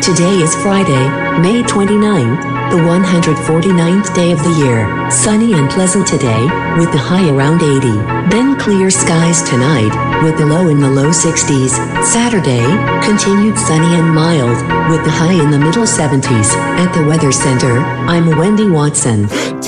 Today is Friday, May 29, the 149th day of the year. Sunny and pleasant today, with the high around 80. Then clear skies tonight, with the low in the low 60s. Saturday, continued sunny and mild, with the high in the middle 70s. At the Weather Center, I'm Wendy Watson.